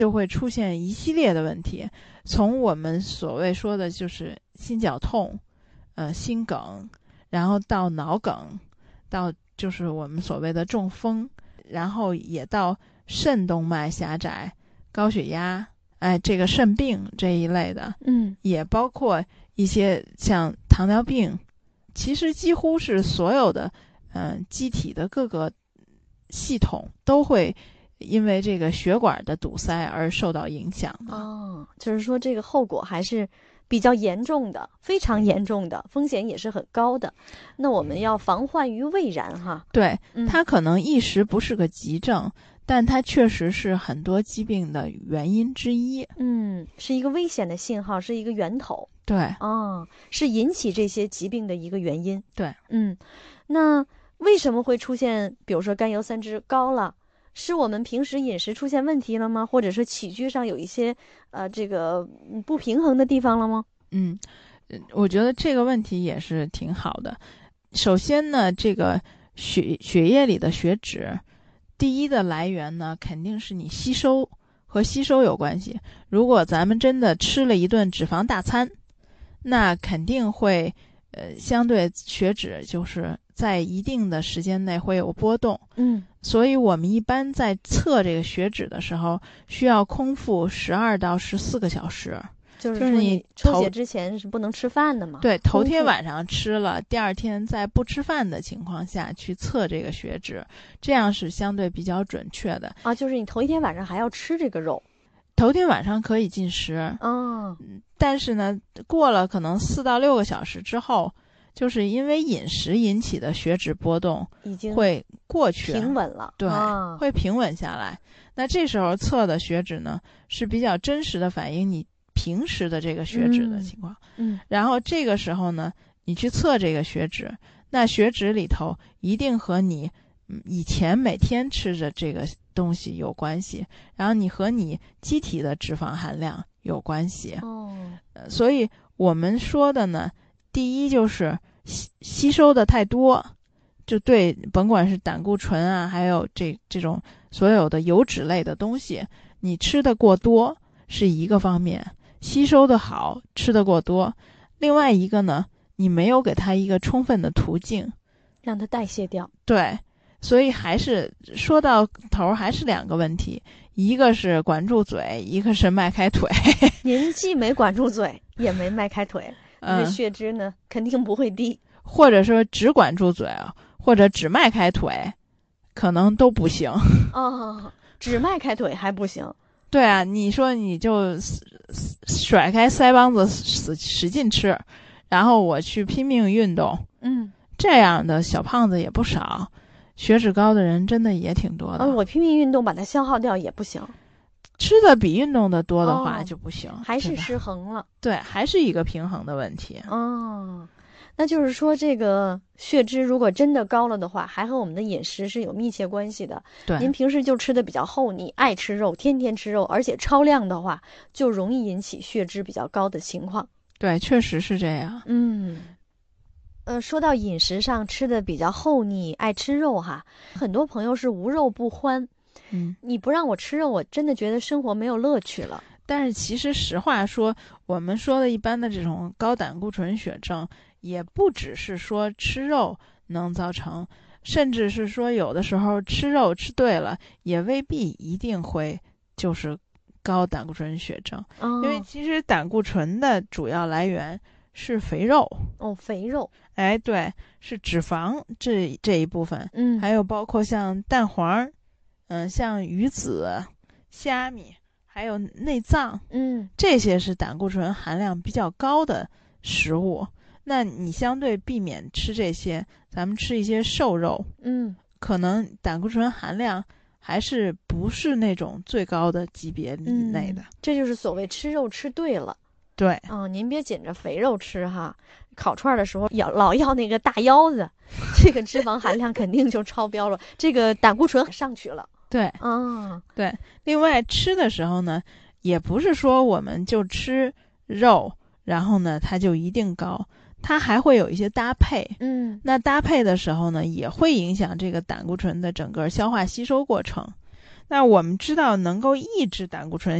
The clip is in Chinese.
就会出现一系列的问题，从我们所谓说的就是心绞痛，心梗，然后到脑梗，到就是我们所谓的中风，然后也到肾动脉狭窄、高血压，这个肾病这一类的，也包括一些像糖尿病，其实几乎是所有的机体的各个系统都会因为这个血管的堵塞而受到影响的。 就是说这个后果还是比较严重的，非常严重的，风险也是很高的。那我们要防患于未然哈。 对，它可能一时不是个急症，但它确实是很多疾病的原因之一。 是一个危险的信号，是一个源头。 对， 是引起这些疾病的一个原因。 对， 那为什么会出现，比如说甘油三酯高了？是我们平时饮食出现问题了吗？或者是起居上有一些这个不平衡的地方了吗？ 我觉得这个问题也是挺好的。首先呢，这个血液里的血脂，第一的来源呢，肯定是你和吸收有关系。如果咱们真的吃了一顿脂肪大餐，那肯定会相对血脂就是在一定的时间内会有波动。所以我们一般在测这个血脂的时候，需要空腹12到14个小时。 就是你抽血之前是不能吃饭的嘛？ 对，头天晚上吃了，第二天在不吃饭的情况下去测这个血脂，这样是相对比较准确的。 就是你头一天晚上还要吃这个肉。 头天晚上可以进食，但是呢，过了可能4到6个小时之后，就是因为饮食引起的血脂波动已经会过去， 平稳了。 对，会平稳下来。那这时候测的血脂呢，是比较真实的反映你平时的这个血脂的情况。然后这个时候呢，你去测这个血脂，那血脂里头一定和你以前每天吃的这个东西有关系，然后你和你机体的脂肪含量有关系。所以我们说的呢，第一就是吸收的太多，就对，甭管是胆固醇啊，还有这种所有的油脂类的东西，你吃的过多是一个方面，吸收的好，吃的过多。另外一个呢，你没有给它一个充分的途径让它代谢掉。 对，所以还是说到头还是2个问题，一个是管住嘴，一个是迈开腿。 您既没管住嘴，也没迈开腿，这血脂呢肯定不会低。 或者说只管住嘴，或者只迈开腿，可能都不行。 只迈开腿还不行。 对啊，你说你就甩开腮帮子使劲吃，然后我去拼命运动，这样的小胖子也不少，血脂高的人真的也挺多的。 我拼命运动把它消耗掉也不行， 吃的比运动的多的话就不行， 还是失衡了。 对，还是一个平衡的问题。 那就是说这个血脂如果真的高了的话，还和我们的饮食是有密切关系的。 对， 您平时就吃的比较厚，你爱吃肉，天天吃肉，而且超量的话，就容易引起血脂比较高的情况。 对，确实是这样。 说到饮食上吃的比较厚腻，爱吃肉哈，很多朋友是无肉不欢。你不让我吃肉，我真的觉得生活没有乐趣了。 但是其实实话说，我们说的一般的这种高胆固醇血症，也不只是说吃肉能造成，甚至是说有的时候吃肉吃对了，也未必一定会就是高胆固醇血症。因为其实胆固醇的主要来源是肥肉。 肥肉。 对，是脂肪这一部分。还有包括像蛋黄，像鱼子、虾米，还有内脏，这些是胆固醇含量比较高的食物。那你相对避免吃这些，咱们吃一些瘦肉，可能胆固醇含量还是不是那种最高的级别以内的。 这就是所谓吃肉吃对了。 对， 您别紧着肥肉吃哈，烤串的时候老要那个大腰子，这个脂肪含量肯定就超标了，这个胆固醇上去了。 对，对。另外吃的时候呢，也不是说我们就吃肉，然后呢它就一定高，它还会有一些搭配。那搭配的时候呢，也会影响这个胆固醇的整个消化吸收过程。 那我们知道能够抑制胆固醇